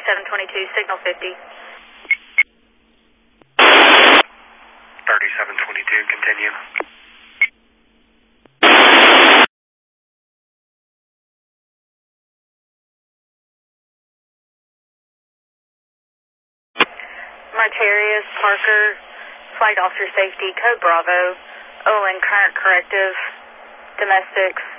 3722, signal 50. 3722, continue. Martarius, Parker, Flight Officer Safety, Code Bravo, Olin, current corrective, domestics,